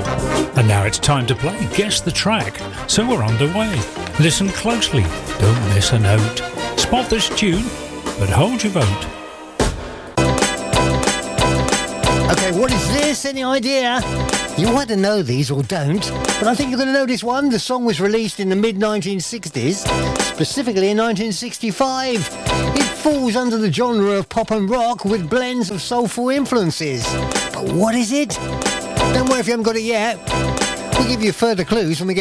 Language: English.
And now it's time to play Guess the Track, so we're underway. Listen closely, don't miss a note. Spot this tune, but hold your vote. Okay, what is this? Any idea? You either know these or don't, but I think you're going to know this one. The song was released in the mid-1960s, specifically in 1965. It falls under the genre of pop and rock with blends of soulful influences. But what is it? Don't worry if you haven't got it yet. We'll give you further clues when we get